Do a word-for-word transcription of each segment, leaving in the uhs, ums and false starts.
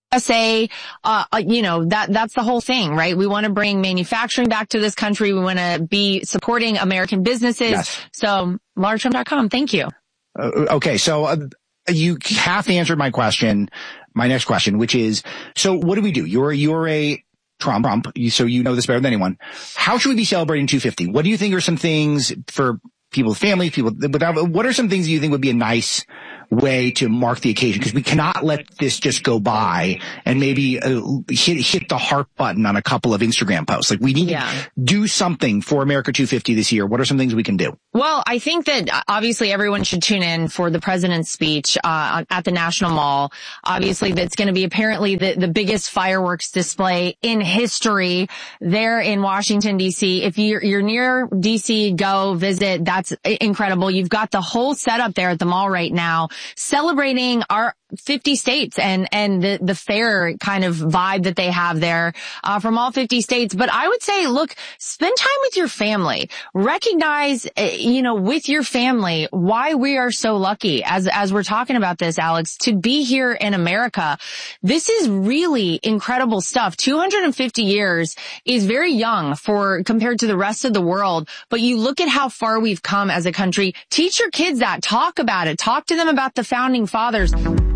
S A, uh, you know, that, that's the whole thing, right? We want to bring manufacturing back to this country. We want to be supporting American businesses. Yes. So, Lara Trump dot com. Thank you. Uh, okay. So, uh, you half answered my question, my next question, which is, so what do we do? You're, you're a Trump, Trump, so you know this better than anyone. How should we be celebrating two fifty? What do you think are some things for people with families, people without, what are some things you think would be a nice way to mark the occasion? Because we cannot let this just go by and maybe uh, hit hit the heart button on a couple of Instagram posts. Like, we need yeah. to do something for America two fifty this year. What are some things we can do? Well, I think that obviously everyone should tune in for the president's speech uh at the National Mall. Obviously, that's going to be apparently the, the biggest fireworks display in history there in Washington, D C. If you're, you're near D C, go visit. That's incredible. You've got the whole setup there at the mall right now, celebrating our fifty states and, and the, the fair kind of vibe that they have there, uh, from all fifty states. But I would say, look, spend time with your family. Recognize, you know, with your family, why we are so lucky as, as we're talking about this, Alex, to be here in America. This is really incredible stuff. two hundred fifty years is very young for, compared to the rest of the world. But you look at how far we've come as a country. Teach your kids that. Talk about it. Talk to them about the founding fathers.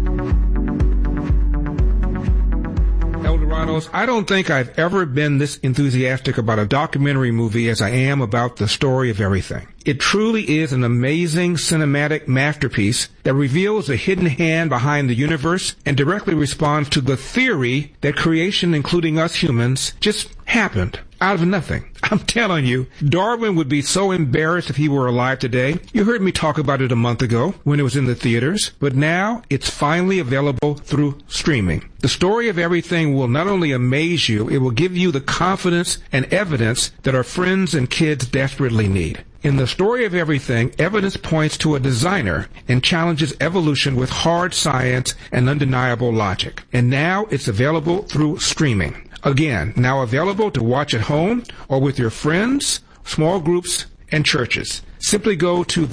Eldorados, I don't think I've ever been this enthusiastic about a documentary movie as I am about The Story of Everything. It truly is an amazing cinematic masterpiece that reveals the hidden hand behind the universe and directly responds to the theory that creation, including us humans, just happened out of nothing. I'm telling you, Darwin would be so embarrassed if he were alive today. You heard me talk about it a month ago when it was in the theaters, but now it's finally available through streaming. The Story of Everything will not only amaze you, it will give you the confidence and evidence that our friends and kids desperately need. In The Story of Everything, evidence points to a designer and challenges evolution with hard science and undeniable logic. And now it's available through streaming. Again, now available to watch at home or with your friends, small groups, and churches. Simply go to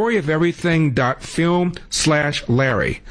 thestoryoferything.film slash Larry.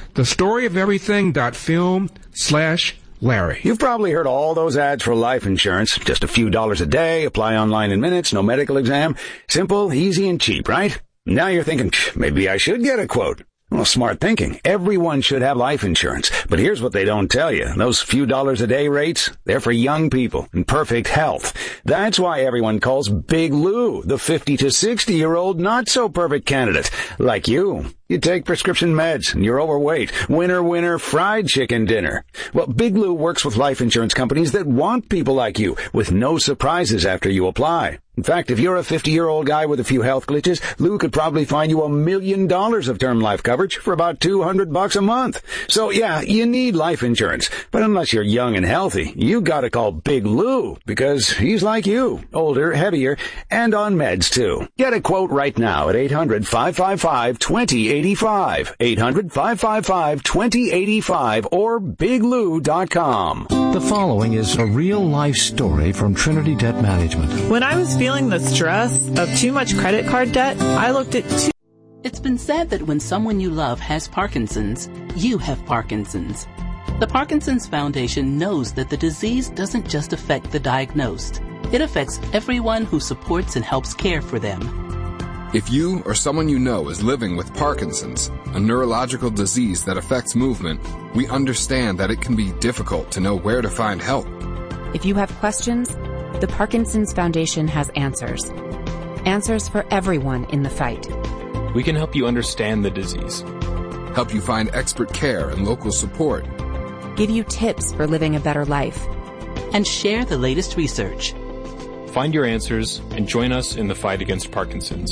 Thestoryoferything.film slash Larry. You've probably heard all those ads for life insurance. Just a few dollars a day, apply online in minutes, no medical exam. Simple, easy, and cheap, right? Now you're thinking, maybe I should get a quote. Well, smart thinking. Everyone should have life insurance. But here's what they don't tell you. Those few dollars a day rates, they're for young people in perfect health. That's why everyone calls Big Lou the fifty to sixty year old not so perfect candidate. Like you. You take prescription meds and you're overweight. Winner, winner, fried chicken dinner. Well, Big Lou works with life insurance companies that want people like you with no surprises after you apply. In fact, if you're a fifty-year-old guy with a few health glitches, Lou could probably find you a million dollars of term life coverage for about two hundred bucks a month. So yeah, you need life insurance. But unless you're young and healthy, you gotta call Big Lou because he's like you, older, heavier, and on meds too. Get a quote right now at eight hundred, five five five, two zero eight five. eight hundred, five five five, two zero eight five or big lou dot com. The following is a real-life story from Trinity Debt Management. When I was feeling the stress of too much credit card debt, I looked at two... It's been said that when someone you love has Parkinson's, you have Parkinson's. The Parkinson's Foundation knows that the disease doesn't just affect the diagnosed. It affects everyone who supports and helps care for them. If you or someone you know is living with Parkinson's, a neurological disease that affects movement, we understand that it can be difficult to know where to find help. If you have questions, the Parkinson's Foundation has answers. Answers for everyone in the fight. We can help you understand the disease. Help you find expert care and local support. Give you tips for living a better life. And share the latest research. Find your answers and join us in the fight against Parkinson's.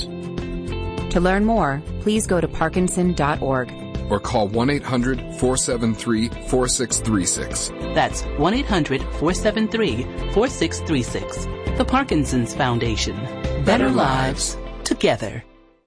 To learn more, please go to parkinson dot org. Or call one eight hundred, four seven three, four six three six. That's one eight hundred, four seven three, four six three six. The Parkinson's Foundation. Better lives together.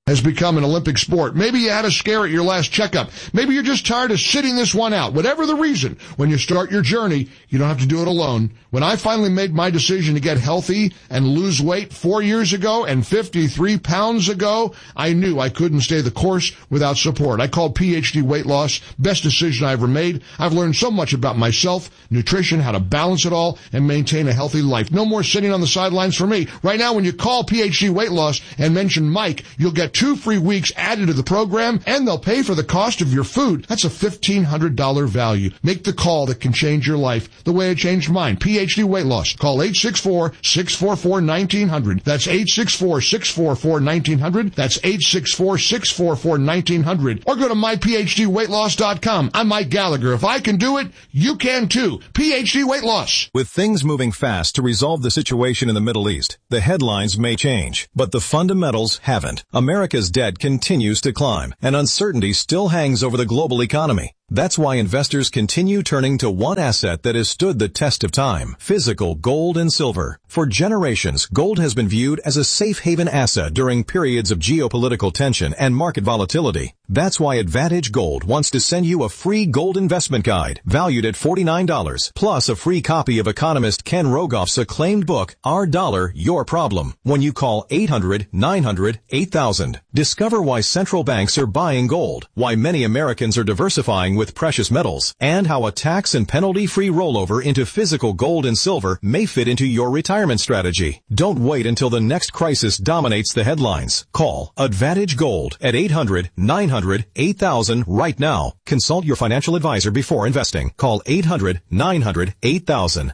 has become an Olympic sport. Maybe you had a scare at your last checkup. Maybe you're just tired of sitting this one out. Whatever the reason, when you start your journey, you don't have to do it alone. When I finally made my decision to get healthy and lose weight four years ago and fifty-three pounds ago, I knew I couldn't stay the course without support. I called P H D Weight Loss. Best decision I ever made. I've learned so much about myself, nutrition, how to balance it all, and maintain a healthy life. No more sitting on the sidelines for me. Right now, when you call P H D Weight Loss and mention Mike, you'll get two free weeks added to the program, and they'll pay for the cost of your food. That's a fifteen hundred dollars value. Make the call that can change your life the way it changed mine. P H D Weight Loss. Call eight six four, six four four, one nine zero zero. That's eight six four, six four four, one nine zero zero. That's eight six four, six four four, one nine zero zero. Or go to my p h d weight loss dot com. I'm Mike Gallagher. If I can do it, you can too. P H D Weight Loss. With things moving fast to resolve the situation in the Middle East, the headlines may change, but the fundamentals haven't. America's debt continues to climb, and uncertainty still hangs over the global economy. That's why investors continue turning to one asset that has stood the test of time: physical gold and silver. For generations, gold has been viewed as a safe haven asset during periods of geopolitical tension and market volatility. That's why Advantage Gold wants to send you a free gold investment guide valued at forty-nine dollars, plus a free copy of economist Ken Rogoff's acclaimed book, Our Dollar, Your Problem, when you call eight hundred, nine hundred, eight thousand. Discover why central banks are buying gold, why many Americans are diversifying with precious metals, and how a tax and penalty-free rollover into physical gold and silver may fit into your retirement strategy. Don't wait until the next crisis dominates the headlines. Call Advantage Gold at eight hundred, nine hundred, eight thousand right now. Consult your financial advisor before investing. Call eight hundred, nine hundred, eight thousand.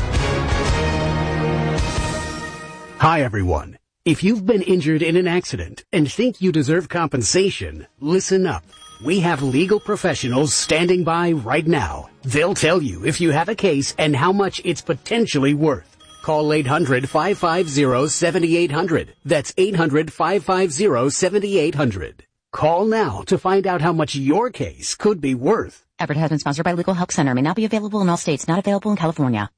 Hi, everyone. If you've been injured in an accident and think you deserve compensation, listen up. We have legal professionals standing by right now. They'll tell you if you have a case and how much it's potentially worth. Call eight hundred, five five zero, seven eight zero zero. That's eight hundred, five five zero, seven eight zero zero. Call now to find out how much your case could be worth. Effort has been sponsored by Legal Help Center. May not be available in all states. Not available in California.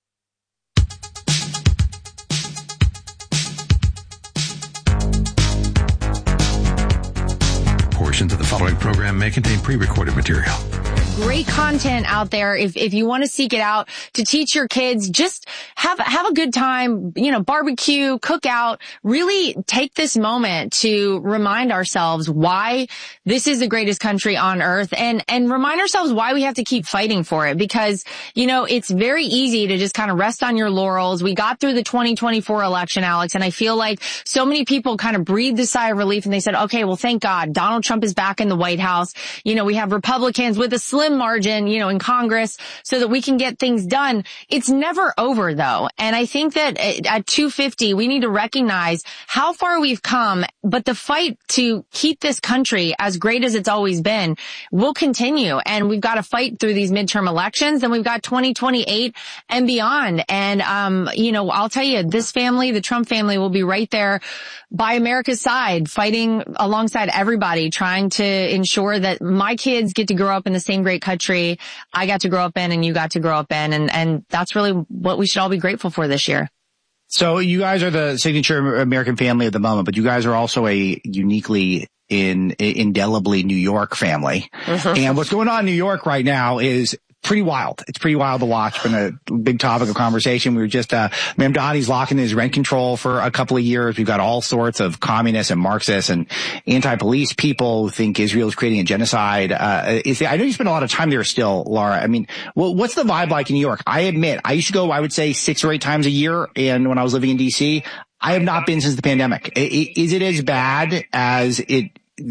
Portions of the following program may contain pre-recorded material. Great content out there. If, if you want to seek it out to teach your kids, just have, have a good time, you know, barbecue, cook out, really take this moment to remind ourselves why this is the greatest country on earth, and, and remind ourselves why we have to keep fighting for it, because, you know, it's very easy to just kind of rest on your laurels. We got through the twenty twenty-four election, Alex, and I feel like so many people kind of breathed a sigh of relief and they said, okay, well, thank God Donald Trump is back in the White House. You know, we have Republicans with a slim margin, you know, in Congress so that we can get things done. It's never over though. And I think that at two fifty, we need to recognize how far we've come, but the fight to keep this country as great as it's always been will continue. And we've got to fight through these midterm elections, and we've got twenty twenty-eight and beyond. And, um, you know, I'll tell you, this family, the Trump family, will be right there by America's side, fighting alongside everybody, trying to ensure that my kids get to grow up in the same great country I got to grow up in and you got to grow up in. And, and that's really what we should all be grateful for this year. So you guys are the signature American family at the moment, but you guys are also a uniquely in indelibly New York family. And what's going on in New York right now is pretty wild. It's pretty wild to watch. Been a big topic of conversation. We were just, uh, Mamdani's locking his rent control for a couple of years. We've got all sorts of communists and Marxists and anti-police people who think Israel is creating a genocide. Uh, is there, I know you spend a lot of time there still, Laura. I mean, well, what's the vibe like in New York? I admit, I used to go, I would say six or eight times a year. And when I was living in D C, I have not been since the pandemic. Is it as bad as it,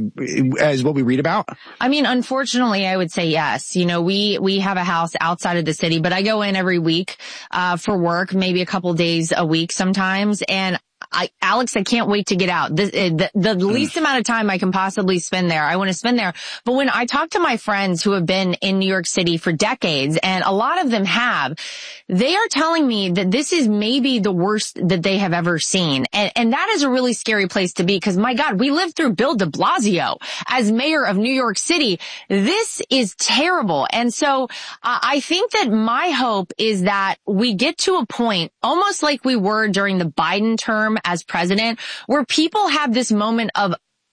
as what we read about? I mean, unfortunately, I would say yes. You know, we, we have a house outside of the city, but I go in every week, uh, for work, maybe a couple days a week sometimes. And I, Alex, I can't wait to get out. The, the, the least amount of time I can possibly spend there, I want to spend there. But when I talk to my friends who have been in New York City for decades, and a lot of them have, they are telling me that this is maybe the worst that they have ever seen. And, and that is a really scary place to be, because my God, we lived through Bill de Blasio as mayor of New York City. This is terrible. And so uh, I think that my hope is that we get to a point, almost like we were during the Biden term as president, where people have this moment of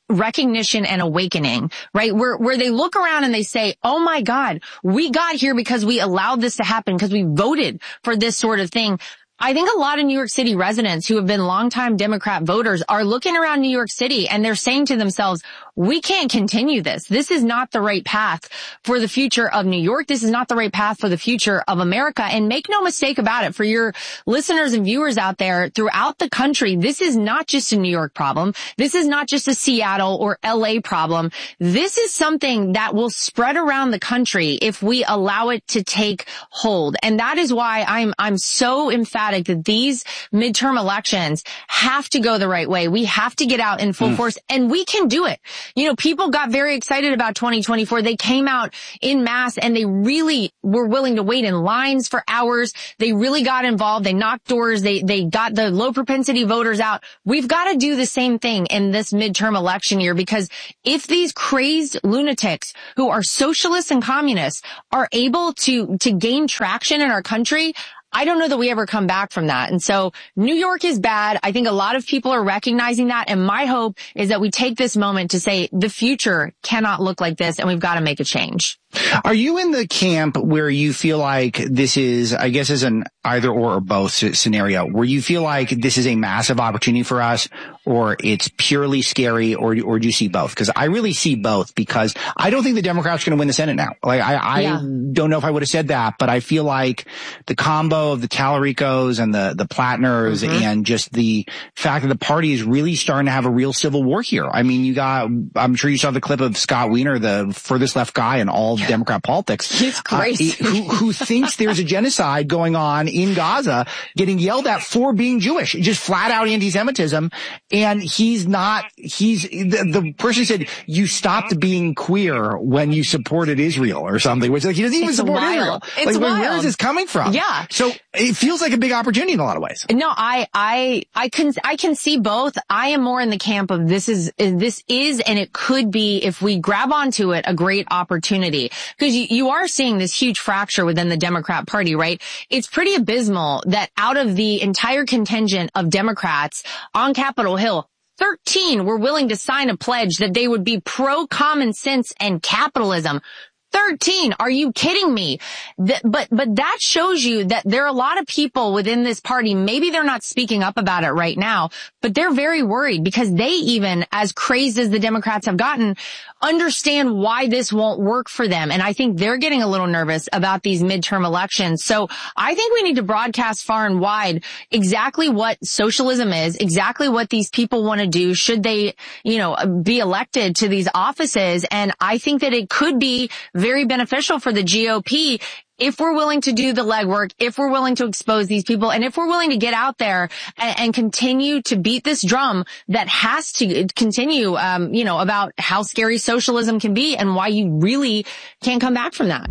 recognition and awakening, right? Where, where they look around and they say, oh my God, we got here because we allowed this to happen, because we voted for this sort of thing. I think a lot of New York City residents who have been longtime Democrat voters are looking around New York City and they're saying to themselves, we can't continue this. This is not the right path for the future of New York. This is not the right path for the future of America. And make no mistake about it, for your listeners and viewers out there throughout the country, this is not just a New York problem. This is not just a Seattle or L A problem. This is something that will spread around the country if we allow it to take hold. And that is why I'm, I'm so emphatic that these midterm elections have to go the right way. We have to get out in full mm. force, and we can do it. You know, people got very excited about twenty twenty-four. They came out in mass and they really were willing to wait in lines for hours. They really got involved. They knocked doors. They, they got the low propensity voters out. We've got to do the same thing in this midterm election year, because if these crazed lunatics who are socialists and communists are able to, to gain traction in our country, I don't know that we ever come back from that. And so New York is bad. I think a lot of people are recognizing that. And my hope is that we take this moment to say the future cannot look like this, and we've got to make a change. Are you in the camp where you feel like this is, I guess, is an either or or both scenario, where you feel like this is a massive opportunity for us, or it's purely scary, or or do you see both? Because I really see both, because I don't think the Democrats are going to win the Senate now. Like, I, I yeah. don't know if I would have said that, but I feel like the combo of the Tallaricos and the, the Plattners mm-hmm. and just the fact that the party is really starting to have a real civil war here. I mean, you got, I'm sure you saw the clip of Scott Wiener, the furthest left guy in all Democrat politics. He's crazy. Uh, who, who thinks there's a genocide going on in Gaza, getting yelled at for being Jewish, just flat out anti-Semitism. And he's not, he's, the, the person said, you stopped being queer when you supported Israel or something, which like he doesn't even it's support wild. Israel. It's like, wild. Where is this coming from? Yeah. So it feels like a big opportunity in a lot of ways. No, I, I, I can, I can see both. I am more in the camp of this is, this is, and it could be, if we grab onto it, a great opportunity. Because you, you are seeing this huge fracture within the Democrat Party, right? It's pretty abysmal that out of the entire contingent of Democrats on Capitol Hill, thirteen were willing to sign a pledge that they would be pro common sense and capitalism. thirteen. Are you kidding me? Th- but, but that shows you that there are a lot of people within this party. Maybe they're not speaking up about it right now, but they're very worried, because they, even as crazed as the Democrats have gotten, understand why this won't work for them. And I think they're getting a little nervous about these midterm elections. So I think we need to broadcast far and wide exactly what socialism is, exactly what these people want to do should they, you know, be elected to these offices. And I think that it could be very beneficial for the G O P if we're willing to do the legwork, if we're willing to expose these people, and if we're willing to get out there and, and continue to beat this drum that has to continue, um, you know, about how scary socialism can be and why you really can't come back from that.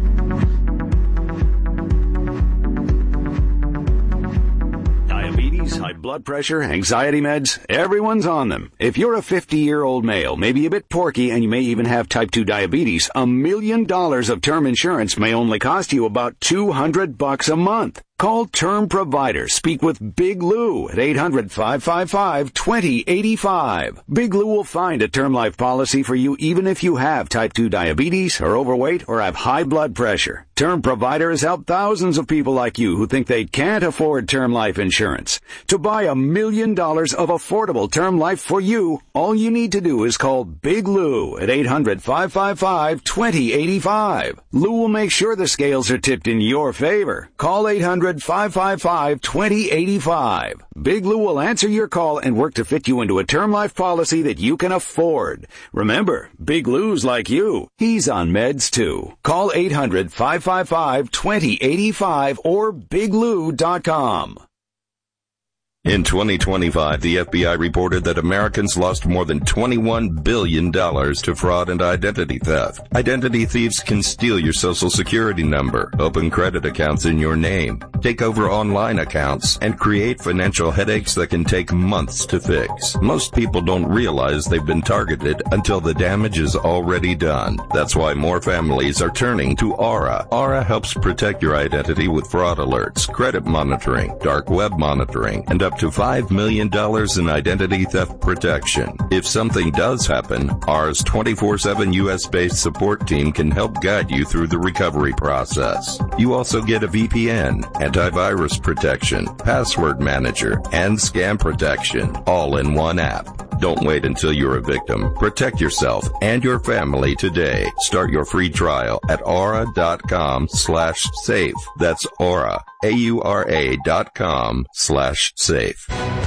Diabetes, high blood pressure, anxiety meds, everyone's on them. If you're a fifty-year-old male, maybe a bit porky, and you may even have type two diabetes, a million dollars of term insurance may only cost you about two hundred bucks a month. Call Term Provider. Speak with Big Lou at eight hundred, five five five, two zero eight five. Big Lou will find a term life policy for you even if you have type two diabetes, are overweight, or have high blood pressure. Term Provider has helped thousands of people like you who think they can't afford term life insurance. To buy a million dollars of affordable term life for you, all you need to do is call Big Lou at eight hundred, five five five, two zero eight five. Lou will make sure the scales are tipped in your favor. Call eight hundred, five five five, two zero eight five. Big Lou will answer your call and work to fit you into a term life policy that you can afford. Remember, Big Lou's like you. He's on meds too. Call eight hundred, five five five, two zero eight five or big lou dot com. In twenty twenty-five, the F B I reported that Americans lost more than twenty-one billion dollars to fraud and identity theft. Identity thieves can steal your social security number, open credit accounts in your name, take over online accounts, and create financial headaches that can take months to fix. Most people don't realize they've been targeted until the damage is already done. That's why more families are turning to Aura. Aura helps protect your identity with fraud alerts, credit monitoring, dark web monitoring, and up to five million dollars in identity theft protection. If something does happen, ours twenty-four seven U S-based support team can help guide you through the recovery process. You also get a V P N, antivirus protection, password manager, and scam protection, all in one app. Don't wait until you're a victim. Protect yourself and your family today. Start your free trial at aura.com slash safe. That's Aura, A U R A dot com slash safe.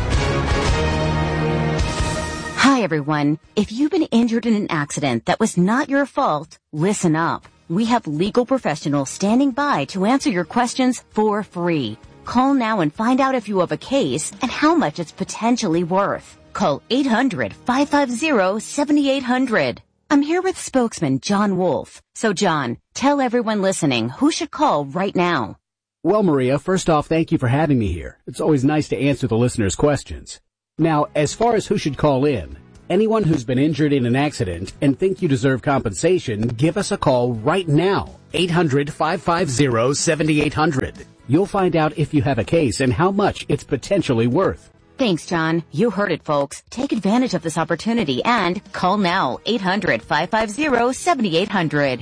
Hi, everyone. If you've been injured in an accident that was not your fault, listen up. We have legal professionals standing by to answer your questions for free. Call now and find out if you have a case and how much it's potentially worth. Call eight hundred, five five zero, seven eight zero zero. I'm here with spokesman John Wolf. So, John, tell everyone listening who should call right now. Well, Maria, first off, thank you for having me here. It's always nice to answer the listeners' questions. Now, as far as who should call in, anyone who's been injured in an accident and think you deserve compensation, give us a call right now. eight hundred, five five zero, seven eight zero zero. You'll find out if you have a case and how much it's potentially worth. Thanks, John. You heard it, folks. Take advantage of this opportunity and call now. eight hundred, five five zero, seven eight zero zero.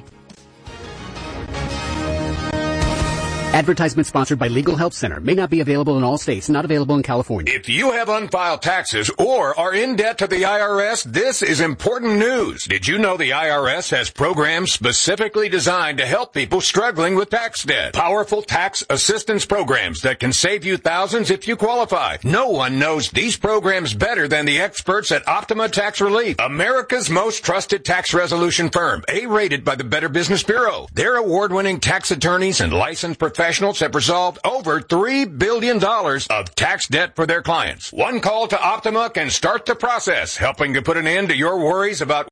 Advertisement sponsored by Legal Help Center. May not be available in all states. Not available in California. If you have unfiled taxes or are in debt to the I R S, this is important news. Did you know the I R S has programs specifically designed to help people struggling with tax debt? Powerful tax assistance programs that can save you thousands if you qualify. No one knows these programs better than the experts at Optima Tax Relief, America's most trusted tax resolution firm, A-rated by the Better Business Bureau. Their award-winning tax attorneys and licensed professionals Professionals have resolved over three billion dollars of tax debt for their clients. One call to Optima can start the process, helping to put an end to your worries about...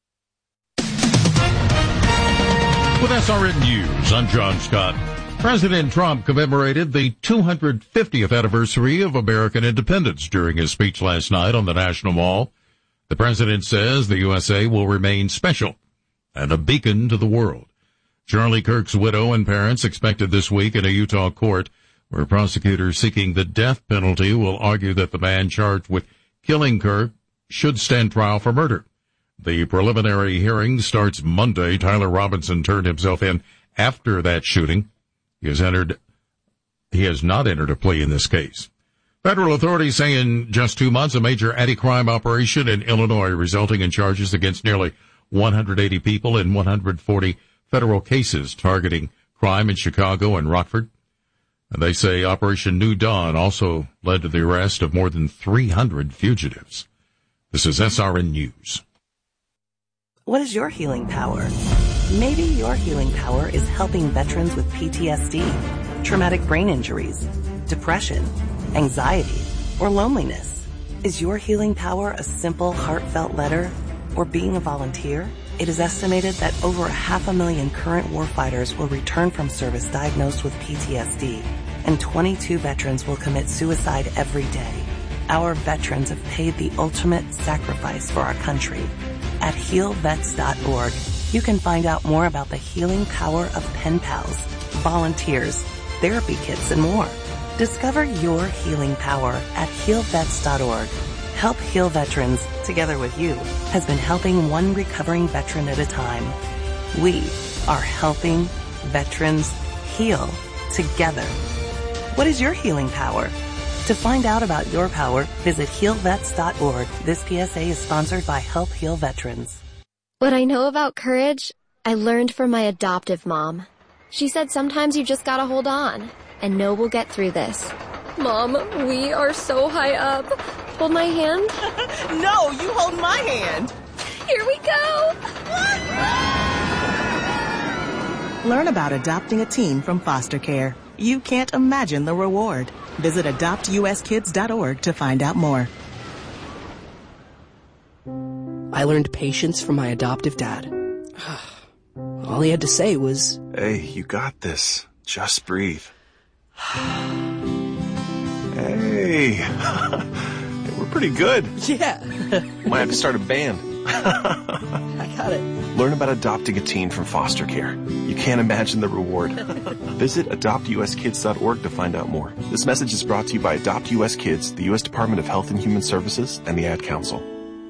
With S R N News, I'm John Scott. President Trump commemorated the two hundred fiftieth anniversary of American independence during his speech last night on the National Mall. The president says the U S A will remain special and a beacon to the world. Charlie Kirk's widow and parents expected this week in a Utah court where prosecutors seeking the death penalty will argue that the man charged with killing Kirk should stand trial for murder. The preliminary hearing starts Monday. Tyler Robinson turned himself in after that shooting. He has entered, he has not entered a plea in this case. Federal authorities say in just two months, a major anti-crime operation in Illinois resulting in charges against nearly one hundred eighty people in one hundred forty federal cases targeting crime in Chicago and Rockford. And they say Operation New Dawn also led to the arrest of more than three hundred fugitives. This is S R N News. What is your healing power? Maybe your healing power is helping veterans with P T S D, traumatic brain injuries, depression, anxiety, or loneliness. Is your healing power a simple, heartfelt letter or being a volunteer? It is estimated that over a half a million current warfighters will return from service diagnosed with P T S D, and twenty-two veterans will commit suicide every day. Our veterans have paid the ultimate sacrifice for our country. At heal vets dot org, you can find out more about the healing power of pen pals, volunteers, therapy kits, and more. Discover your healing power at heal vets dot org. Help Heal Veterans, together with you, has been helping one recovering veteran at a time. We are helping veterans heal together. What is your healing power? To find out about your power, visit heal vets dot org. This P S A is sponsored by Help Heal Veterans. What I know about courage, I learned from my adoptive mom. She said sometimes you just gotta hold on and know we'll get through this. Mom, we are so high up. Hold my hand. No, you hold my hand. Here we go. Learn about adopting a teen from foster care. You can't imagine the reward. Visit adopt u s kids dot org to find out more. I learned patience from my adoptive dad. All he had to say was, "Hey, you got this. Just breathe." Hey, we're pretty good. Yeah. Might have to start a band. got it. Learn about adopting a teen from foster care. You can't imagine the reward. Visit adopt u s kids dot org to find out more. This message is brought to you by Adopt U S Kids, the U S Department of Health and Human Services, and the Ad Council.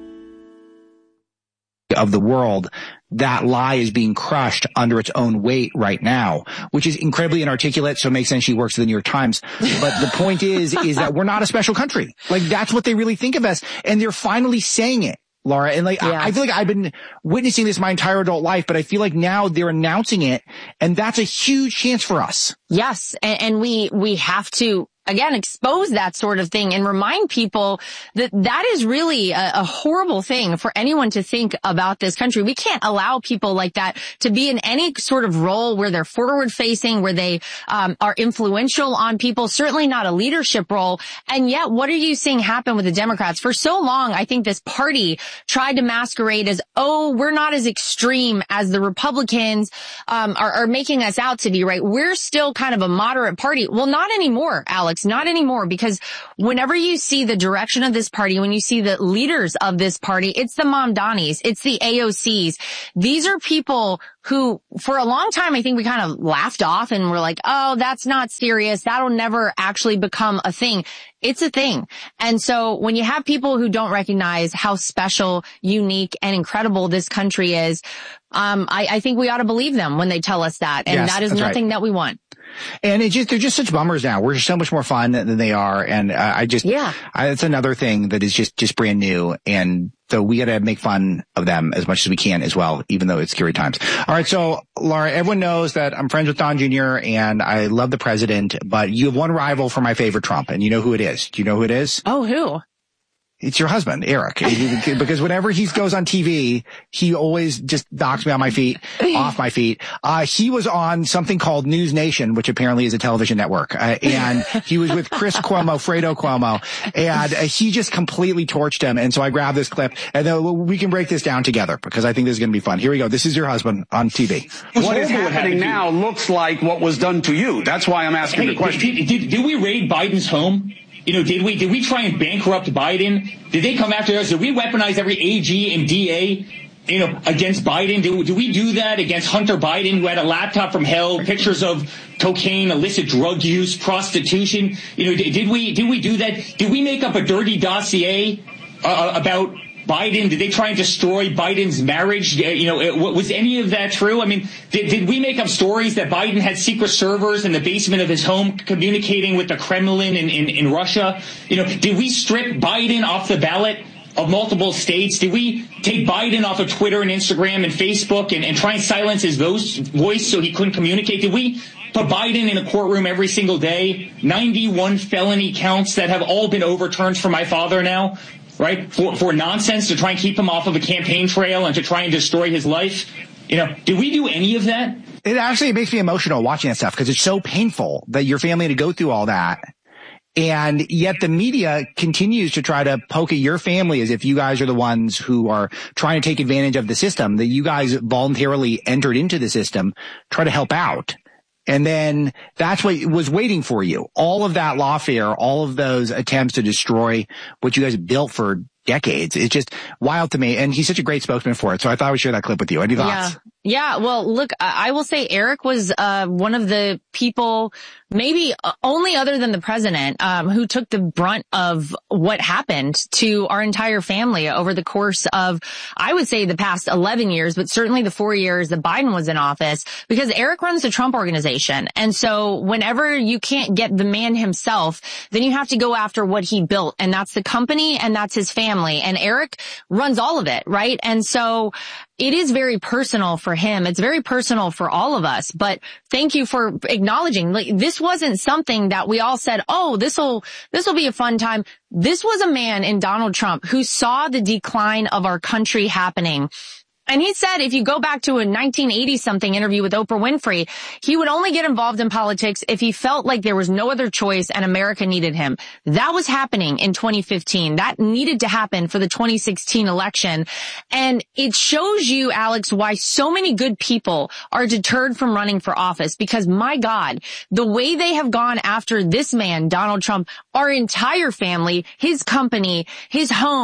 Of the world, that lie is being crushed under its own weight right now, which is incredibly inarticulate, so it makes sense she works at the New York Times. But the point is, is that we're not a special country. Like, that's what they really think of us, and they're finally saying it, Laura. And like, yeah. I, I feel like I've been witnessing this my entire adult life, but I feel like now they're announcing it, and that's a huge chance for us. Yes, and, and we, we have to, again, expose that sort of thing and remind people that that is really a, a horrible thing for anyone to think about this country. We can't allow people like that to be in any sort of role where they're forward facing, where they um, are influential on people, certainly not a leadership role. And yet, what are you seeing happen with the Democrats? For so long, I think this party tried to masquerade as, oh, we're not as extreme as the Republicans um, are, are making us out to be, right? We're still kind of a moderate party. Well, not anymore, Alex. Not anymore, because whenever you see the direction of this party, when you see the leaders of this party, it's the Mamdanis, it's the A O Cs. These are people who, for a long time, I think we kind of laughed off and were like, oh, that's not serious. That'll never actually become a thing. It's a thing. And so when you have people who don't recognize how special, unique, and incredible this country is, um, I, I think we ought to believe them when they tell us that. And Yes, that is that's nothing right. that we want. And it just, they're just such bummers now. We're just so much more fun than they are. And uh, I just, yeah, I, it's another thing that is just, just brand new. And so we got to make fun of them as much as we can as well, even though it's scary times. All right. So Laura, everyone knows that I'm friends with Don Junior and I love the president, but you have one rival for my favorite Trump, and you know who it is. Do you know who it is? Oh, who? It's your husband, Eric. Because whenever he goes on T V, he always just knocks me on my feet, off my feet. Uh, he was on something called News Nation, which apparently is a television network. Uh, and he was with Chris Cuomo, Fredo Cuomo, and uh, he just completely torched him. And so I grabbed this clip, and then we can break this down together because I think this is going to be fun. Here we go. This is your husband on T V. What is happening now looks like what was done to you. That's why I'm asking hey, the question. Did, did, did we raid Biden's home? You know, did we did we try and bankrupt Biden? Did they come after us? Did we weaponize every A G and D A, you know, against Biden? Do, do we do that against Hunter Biden, who had a laptop from hell, pictures of cocaine, illicit drug use, prostitution? You know, did, did we did we do that? Did we make up a dirty dossier uh, about Biden? Did they try and destroy Biden's marriage? You know, was any of that true? I mean, did, did we make up stories that Biden had secret servers in the basement of his home communicating with the Kremlin in, in, in Russia? You know, did we strip Biden off the ballot of multiple states? Did we take Biden off of Twitter and Instagram and Facebook and, and try and silence his voice, voice so he couldn't communicate? Did we put Biden in a courtroom every single day? ninety-one felony counts that have all been overturned for my father now. Right? For, for nonsense, to try and keep him off of a campaign trail and to try and destroy his life. You know, did we do any of that? It actually makes me emotional watching that stuff because it's so painful that your family had to go through all that. And yet the media continues to try to poke at your family as if you guys are the ones who are trying to take advantage of the system, that you guys voluntarily entered into the system, try to help out. And then that's what was waiting for you. All of that lawfare, all of those attempts to destroy what you guys built for decades. It's just wild to me. And he's such a great spokesman for it. So I thought I would share that clip with you. Any thoughts? Yeah. Yeah. Well, look, I will say Eric was uh one of the people, maybe only other than the president, um, who took the brunt of what happened to our entire family over the course of, I would say, the past eleven years, but certainly the four years that Biden was in office, because Eric runs the Trump Organization. And so whenever you can't get the man himself, then you have to go after what he built. And that's the company and that's his family. And Eric runs all of it, right? And so it is very personal for him. It's very personal for all of us. But thank you for acknowledging, like, this wasn't something that we all said, oh, this'll, this'll be a fun time. This was a man in Donald Trump who saw the decline of our country happening. And he said if you go back to a nineteen eighty something interview with Oprah Winfrey, he would only get involved in politics if he felt like there was no other choice and America needed him. That was happening in twenty fifteen. That needed to happen for the twenty sixteen election. And it shows you, Alex, why so many good people are deterred from running for office. Because, my God, the way they have gone after this man, Donald Trump, our entire family, his company, his home,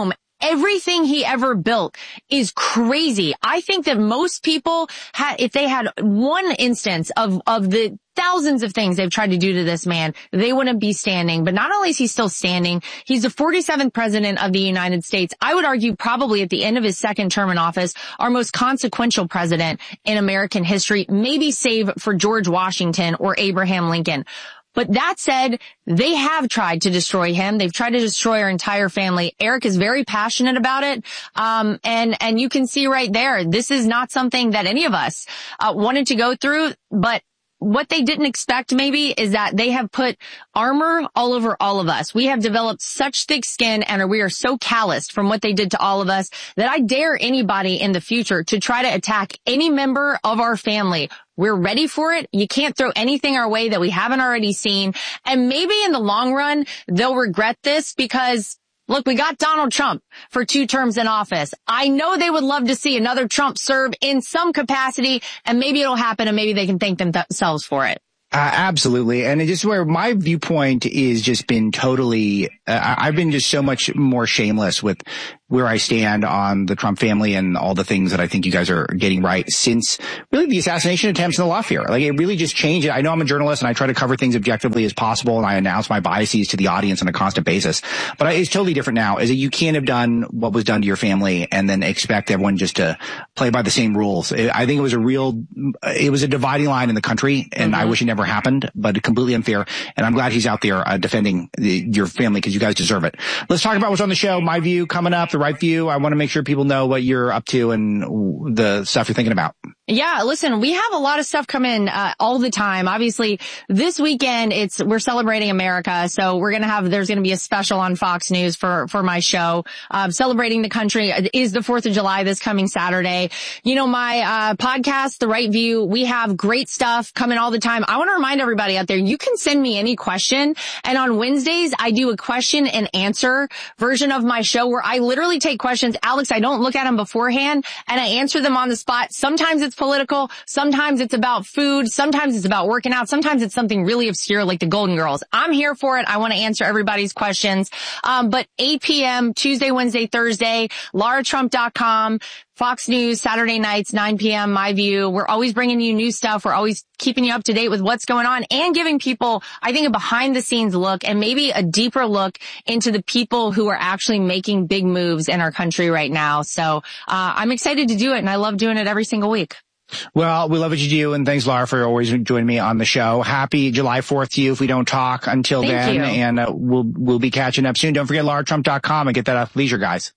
everything he ever built is crazy. I think that most people had, if they had one instance of, of the thousands of things they've tried to do to this man, they wouldn't be standing. But not only is he still standing, he's the forty-seventh president of the United States. I would argue probably at the end of his second term in office, our most consequential president in American history, maybe save for George Washington or Abraham Lincoln. But that said, they have tried to destroy him. They've tried to destroy our entire family. Eric is very passionate about it. Um, and, and you can see right there, this is not something that any of us uh, wanted to go through, but what they didn't expect maybe is that they have put armor all over all of us. We have developed such thick skin and we are so calloused from what they did to all of us that I dare anybody in the future to try to attack any member of our family. We're ready for it. You can't throw anything our way that we haven't already seen. And maybe in the long run, they'll regret this because look, we got Donald Trump for two terms in office. I know they would love to see another Trump serve in some capacity, and maybe it'll happen, and maybe they can thank themselves for it. Uh, absolutely. And it just where my viewpoint is just been totally, uh, I've been just so much more shameless with where I stand on the Trump family and all the things that I think you guys are getting right since really the assassination attempts in the left here. Like it really just changed it. I know I'm a journalist and I try to cover things objectively as possible and I announce my biases to the audience on a constant basis. But it's totally different now is that you can't have done what was done to your family and then expect everyone just to play by the same rules. I think it was a real, it was a dividing line in the country and mm-hmm. I wish it never happened, but completely unfair. And I'm glad he's out there uh, defending the, your family because you guys deserve it. Let's talk about what's on the show. My View coming up. The Right View. I want to make sure people know what you're up to and the stuff you're thinking about. Yeah, listen, we have a lot of stuff coming uh, all the time. Obviously, this weekend it's we're celebrating America, so we're gonna have there's gonna be a special on Fox News for for my show. Um, celebrating the country is the Fourth of July this coming Saturday. You know, my uh podcast, The Right View, we have great stuff coming all the time. I want to remind everybody out there, you can send me any question, and on Wednesdays I do a question and answer version of my show where I literally take questions. Alex, I don't look at them beforehand, and I answer them on the spot. Sometimes it's political. Sometimes it's about food. Sometimes it's about working out. Sometimes it's something really obscure like the Golden Girls. I'm here for it. I want to answer everybody's questions. Um, but eight p.m. Tuesday, Wednesday, Thursday, Lara Trump dot com, Fox News, Saturday nights, nine p.m., My View. We're always bringing you new stuff. We're always keeping you up to date with what's going on and giving people, I think, a behind the scenes look and maybe a deeper look into the people who are actually making big moves in our country right now. So, uh, I'm excited to do it and I love doing it every single week. Well, we love what you do, and thanks, Lara, for always joining me on the show. Happy July fourth to you if we don't talk until Thank then, you. and uh, we'll we'll be catching up soon. Don't forget Lara Trump dot com and get that athleisure, guys.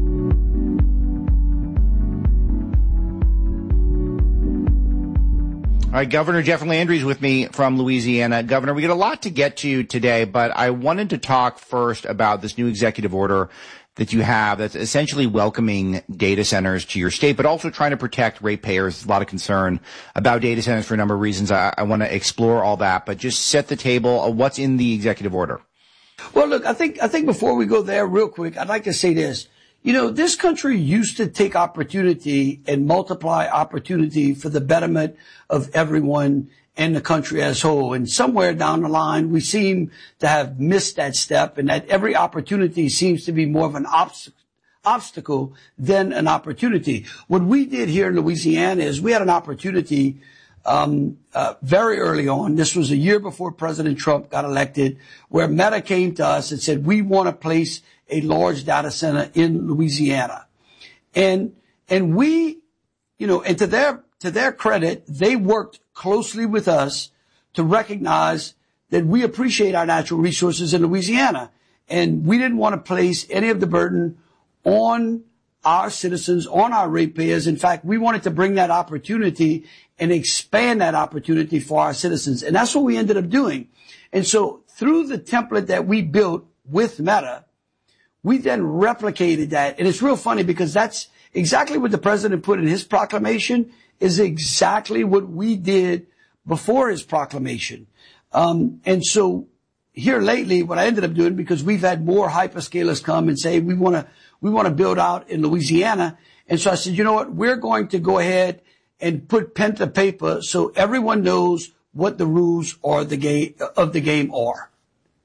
All right, Governor Jeff Landry is with me from Louisiana. Governor, we got a lot to get to today, but I wanted to talk first about this new executive order that you have that's essentially welcoming data centers to your state, but also trying to protect ratepayers. There's a lot of concern about data centers for a number of reasons. I, I want to explore all that, but just set the table of what's in the executive order. Well, look, I think, I think before we go there real quick, I'd like to say this. You know, this country used to take opportunity and multiply opportunity for the betterment of everyone and the country as a whole. And somewhere down the line, we seem to have missed that step, and that every opportunity seems to be more of an obst- obstacle than an opportunity. What we did here in Louisiana is we had an opportunity um uh, very early on. This was a year before President Trump got elected, where Meta came to us and said, we want to place a large data center in Louisiana. And and we, you know, and to their to their credit, they worked closely with us to recognize that we appreciate our natural resources in Louisiana. And we didn't want to place any of the burden on our citizens, on our ratepayers. In fact, we wanted to bring that opportunity and expand that opportunity for our citizens. And that's what we ended up doing. And so through the template that we built with Meta, we then replicated that. And it's real funny because that's exactly what the president put in his proclamation is exactly what we did before his proclamation. Um, and so here lately, what I ended up doing, because we've had more hyperscalers come and say, we want to, we want to build out in Louisiana. And so I said, you know what? We're going to go ahead and put pen to paper so everyone knows what the rules are the game of the game are.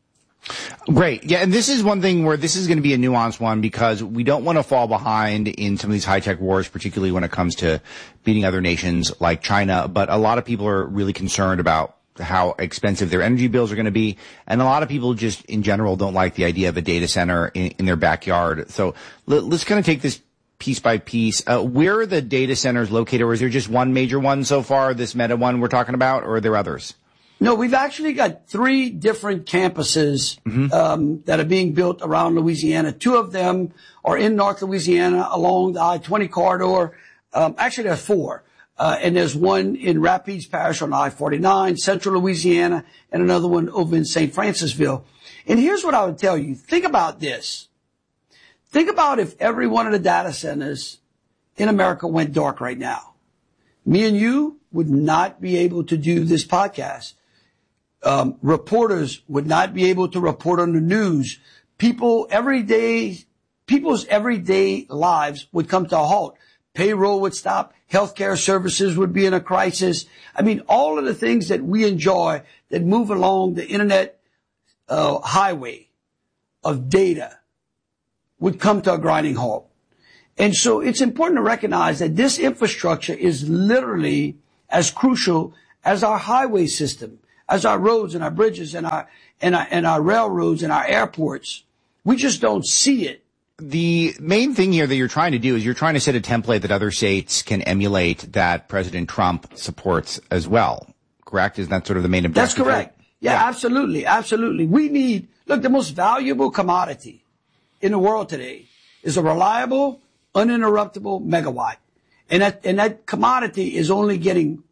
Great. Yeah, and this is one thing where this is going to be a nuanced one because we don't want to fall behind in some of these high-tech wars, particularly when it comes to beating other nations like China. But a lot of people are really concerned about how expensive their energy bills are going to be. And a lot of people just in general don't like the idea of a data center in, in their backyard. So let, let's kind of take this piece by piece. Uh, where are the data centers located, or is there just one major one so far, this Meta one we're talking about, or are there others? No, we've actually got three different campuses mm-hmm. um, that are being built around Louisiana. Two of them are in North Louisiana along the I twenty corridor. Um, actually, there's four. Uh, and there's one in Rapides Parish on I forty-nine, Central Louisiana, and another one over in Saint Francisville. And here's what I would tell you. Think about this. Think about if every one of the data centers in America went dark right now. Me and you would not be able to do this podcast. Um, reporters would not be able to report on the news. People every day, people's everyday lives would come to a halt. Payroll would stop. Healthcare services would be in a crisis. I mean, all of the things that we enjoy that move along the internet uh, highway of data would come to a grinding halt. And so it's important to recognize that this infrastructure is literally as crucial as our highway system, as our roads and our bridges and our, and our, and our railroads and our airports. We just don't see it. The main thing here that you're trying to do is you're trying to set a template that other states can emulate that President Trump supports as well. Correct? Isn't that sort of the main objective? That's correct. Yeah, yeah, absolutely. Absolutely. We need, look, the most valuable commodity in the world today is a reliable, uninterruptible megawatt. And that, and that commodity is only getting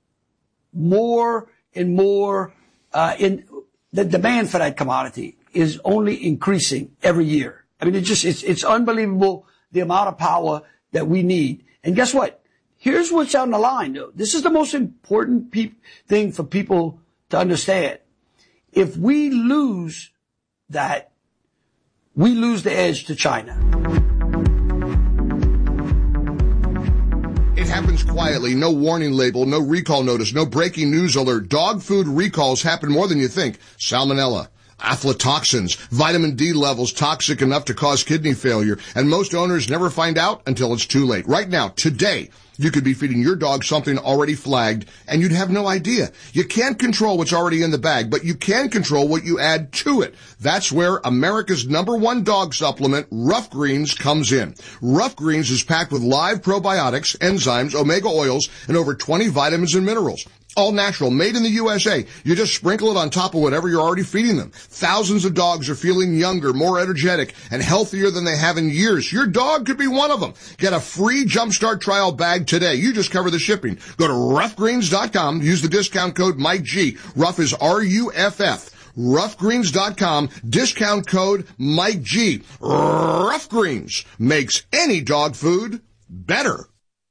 more and more, uh, in the demand for that commodity is only increasing every year. I mean, it's just, it's, it's unbelievable the amount of power that we need. And guess what? Here's what's on the line, though. This is the most important pe- thing for people to understand. If we lose that, we lose the edge to China. It happens quietly, no warning label, no recall notice, no breaking news alert. Dog food recalls happen more than you think. Salmonella, aflatoxins, vitamin D levels toxic enough to cause kidney failure, and most owners never find out until it's too late. Right now, today, you could be feeding your dog something already flagged, and you'd have no idea. You can't control what's already in the bag, but you can control what you add to it. That's where America's number one dog supplement, Rough Greens, comes in. Rough Greens is packed with live probiotics, enzymes, omega oils, and over twenty vitamins and minerals. All natural, made in the U S A. You just sprinkle it on top of whatever you're already feeding them. Thousands of dogs are feeling younger, more energetic, and healthier than they have in years. Your dog could be one of them. Get a free Jumpstart trial bag today. You just cover the shipping. Go to rough greens dot com. Use the discount code Mike G. Rough is R U F F. rough greens dot com. Discount code Mike G. Rough Greens makes any dog food better.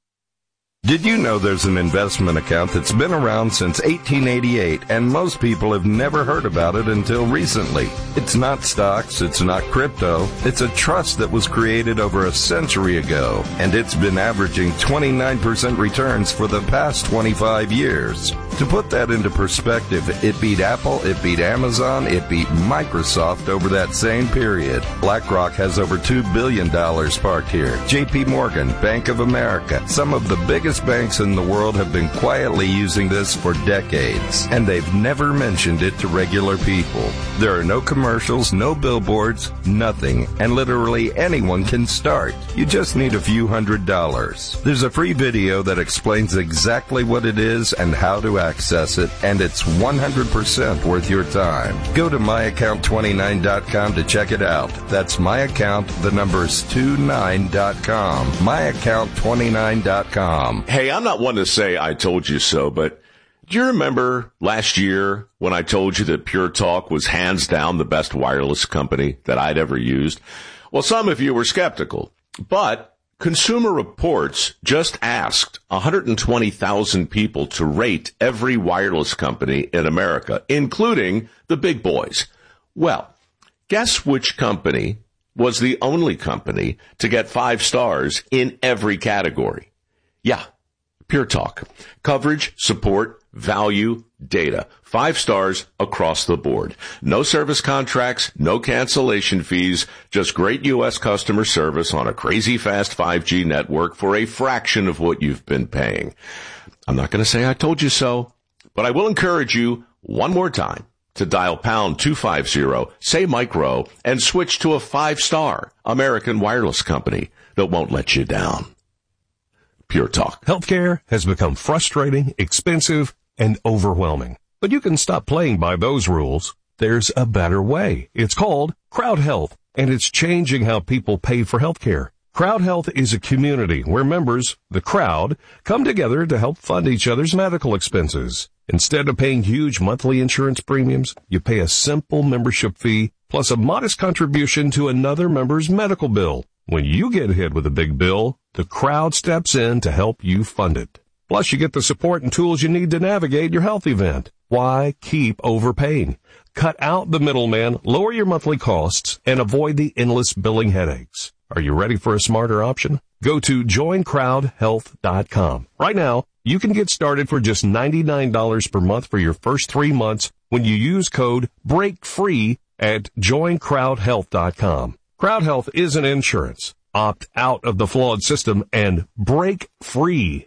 Did you know there's an investment account that's been around since eighteen eighty-eight, and most people have never heard about it until recently? It's not stocks, it's not crypto, it's a trust that was created over a century ago, and it's been averaging twenty-nine percent returns for the past twenty-five years. To put that into perspective, it beat Apple, it beat Amazon, it beat Microsoft over that same period. BlackRock has over two billion dollars parked here. J P Morgan, Bank of America, some of the biggest banks in the world have been quietly using this for decades, and they've never mentioned it to regular people. There are no commercials, no billboards, nothing, and literally anyone can start. You just need a few hundred dollars. There's a free video that explains exactly what it is and how to access it, and it's one hundred percent worth your time. Go to my account twenty-nine dot com to check it out. That's my account, the number's twenty-nine dot com. my account twenty-nine dot com. Hey, I'm not one to say I told you so, but do you remember last year when I told you that Pure Talk was hands down the best wireless company that I'd ever used? Well, some of you were skeptical, but Consumer Reports just asked one hundred twenty thousand people to rate every wireless company in America, including the big boys. Well, guess which company was the only company to get five stars in every category? Yeah, Pure Talk. Coverage, support, value, data. Five stars across the board. No service contracts, no cancellation fees, just great U S customer service on a crazy fast five G network for a fraction of what you've been paying. I'm not going to say I told you so, but I will encourage you one more time to dial pound two fifty, say micro, and switch to a five-star American wireless company that won't let you down. Pure Talk. Healthcare has become frustrating, expensive, and overwhelming. But you can stop playing by those rules. There's a better way. It's called Crowd Health, and it's changing how people pay for healthcare. Crowd Health is a community where members, the crowd, come together to help fund each other's medical expenses. Instead of paying huge monthly insurance premiums, you pay a simple membership fee plus a modest contribution to another member's medical bill. When you get hit with a big bill, the crowd steps in to help you fund it. Plus, you get the support and tools you need to navigate your health event. Why keep overpaying? Cut out the middleman, lower your monthly costs, and avoid the endless billing headaches. Are you ready for a smarter option? Go to join crowd health dot com. Right now, you can get started for just ninety-nine dollars per month for your first three months when you use code BREAKFREE at join crowd health dot com. Crowd Health isn't insurance. Opt out of the flawed system and break free.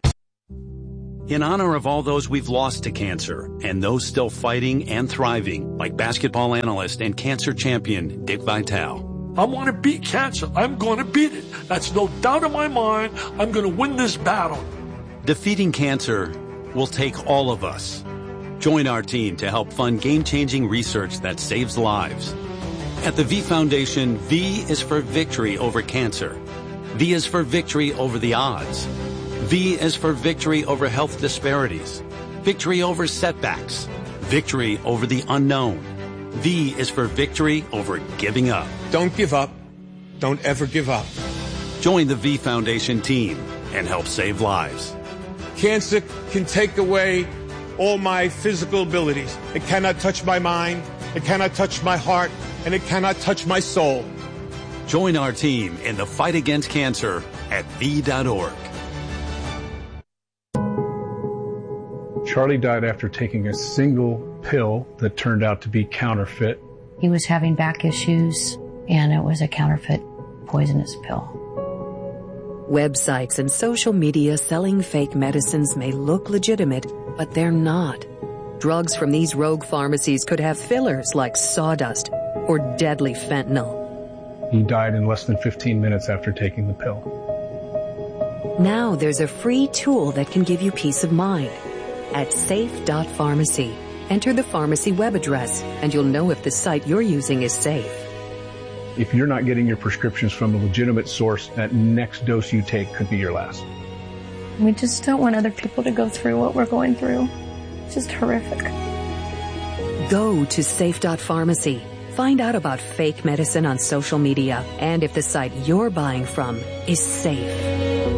In honor of all those we've lost to cancer and those still fighting and thriving, like basketball analyst and cancer champion Dick Vitale. I want to beat cancer. I'm going to beat it. That's no doubt in my mind. I'm going to win this battle. Defeating cancer will take all of us. Join our team to help fund game-changing research that saves lives. At the V Foundation, V is for victory over cancer. V is for victory over the odds. V is for victory over health disparities. Victory over setbacks. Victory over the unknown. V is for victory over giving up. Don't give up. Don't ever give up. Join the V Foundation team and help save lives. Cancer can take away all my physical abilities. It cannot touch my mind. It cannot touch my heart. And it cannot touch my soul. Join our team in the fight against cancer at V dot org. Charlie died after taking a single pill that turned out to be counterfeit. He was having back issues, and it was a counterfeit poisonous pill. Websites and social media selling fake medicines may look legitimate, but they're not. Drugs from these rogue pharmacies could have fillers like sawdust or deadly fentanyl. He died in less than fifteen minutes after taking the pill. Now there's a free tool that can give you peace of mind. At safe dot pharmacy, enter the pharmacy web address, and you'll know if the site you're using is safe. If you're not getting your prescriptions from a legitimate source, that next dose you take could be your last. We just don't want other people to go through what we're going through. It's just horrific. Go to safe dot pharmacy. Find out about fake medicine on social media and if the site you're buying from is safe.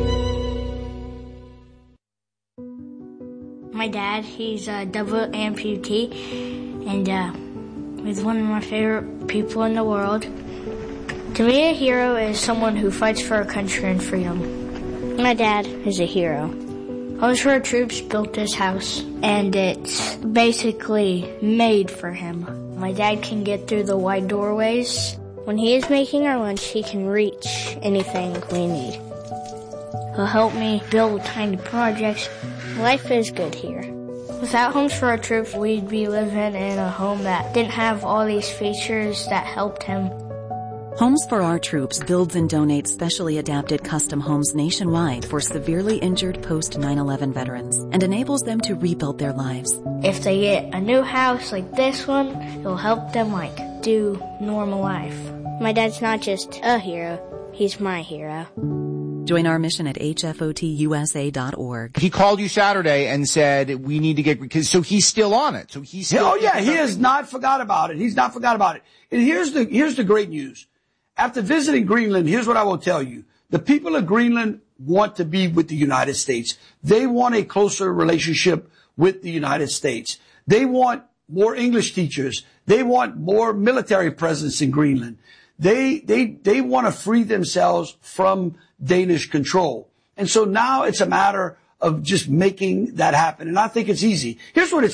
My dad, he's a double amputee, and uh, he's one of my favorite people in the world. To me, a hero is someone who fights for our country and freedom. My dad is a hero. Homes for Our Troops built this house, and it's basically made for him. My dad can get through the wide doorways. When he is making our lunch, he can reach anything we need. He'll help me build tiny projects. Life is good here. Without Homes for Our Troops, we'd be living in a home that didn't have all these features that helped him. Homes for Our Troops builds and donates specially adapted custom homes nationwide for severely injured post nine eleven veterans and enables them to rebuild their lives. If they get a new house like this one, it'll help them like do normal life. My dad's not just a hero, he's my hero. Join our mission at H F O T U S A dot org. He called you Saturday and said, we need to get, because, so he's still on it. So he's still. Oh yeah, he has not forgot about it. He's not forgot about it. And here's the, here's the great news. After visiting Greenland, here's what I will tell you. The people of Greenland want to be with the United States. They want a closer relationship with the United States. They want more English teachers. They want more military presence in Greenland. They, they, they want to free themselves from Danish control. And so now it's a matter of just making that happen. And I think it's easy. Here's what it's like.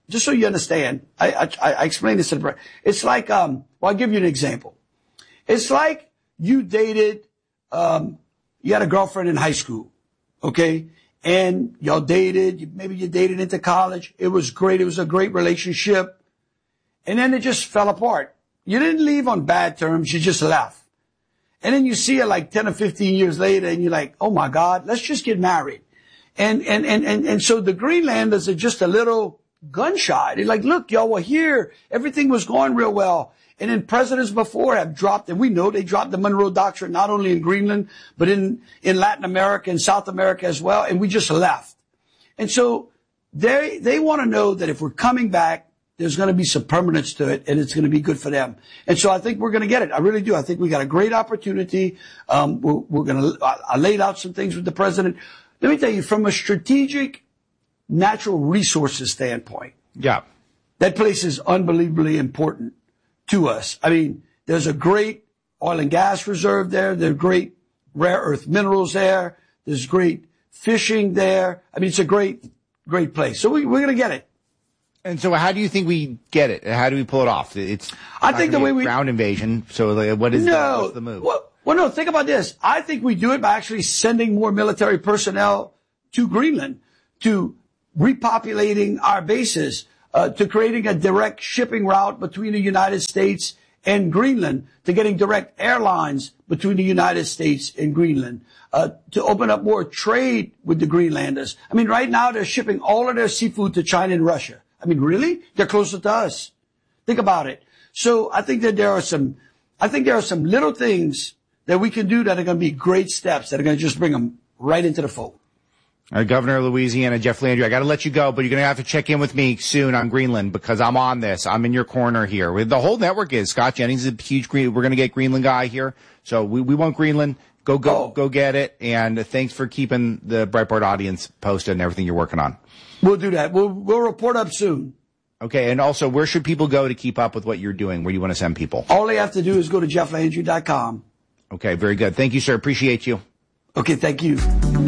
just so you understand, I, I, I explained this to the press. It's like, um, well, I'll give you an example. It's like you dated, um, you had a girlfriend in high school, okay? And y'all dated, maybe you dated into college. It was great. It was a great relationship. And then it just fell apart. You didn't leave on bad terms. You just left. And then you see her like ten or fifteen years later and you're like, oh my God, let's just get married. And, and, and, and, and so the Greenlanders are just a little gun shy. They're like, look, y'all were here. Everything was going real well. And then presidents before have dropped, and we know they dropped the Monroe Doctrine not only in Greenland, but in, in Latin America and South America as well. And we just left. And so they, they want to know that if we're coming back, there's going to be some permanence to it, and it's going to be good for them. And so I think we're going to get it. I really do. I think we got a great opportunity. Um, we're, we're going to, I, I laid out some things with the president. Let me tell you, from a strategic natural resources standpoint. Yeah. That place is unbelievably important to us. I mean, there's a great oil and gas reserve there. There's great rare earth minerals there. There's great fishing there. I mean, it's a great, great place. So we, we're going to get it. And so how do you think we get it? How do we pull it off? It's I think the way we ground invasion. So like, what is no, the, what's the move? Well, well, no, think about this. I think we do it by actually sending more military personnel to Greenland, to repopulating our bases, uh, to creating a direct shipping route between the United States and Greenland, to getting direct airlines between the United States and Greenland, uh, to open up more trade with the Greenlanders. I mean, right now they're shipping all of their seafood to China and Russia. I mean, really? They're closer to us. Think about it. So I think that there are some, I think there are some little things that we can do that are going to be great steps that are going to just bring them right into the fold. All right, Governor of Louisiana, Jeff Landry, I got to let you go, but you're going to have to check in with me soon on Greenland because I'm on this. I'm in your corner here. The whole network is. Scott Jennings is a huge Green. We're going to get Greenland guy here. So we, we want Greenland. Go, go, oh. go get it. And thanks for keeping the Breitbart audience posted and everything you're working on. We'll do that. We'll, we'll report up soon. Okay. And also, where should people go to keep up with what you're doing? Where do you want to send people? All they have to do is go to jeff landry dot com. Okay. Very good. Thank you, sir. Appreciate you. Okay. Thank you.